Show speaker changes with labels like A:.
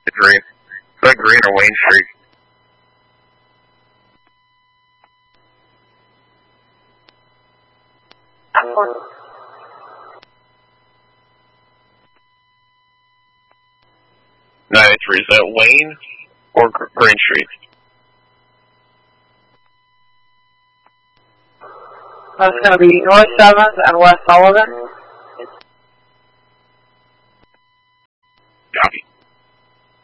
A: Green. Is that Green or Wayne Street? Is that Wayne or Green Street?
B: That's going to be North 7th and West Sullivan.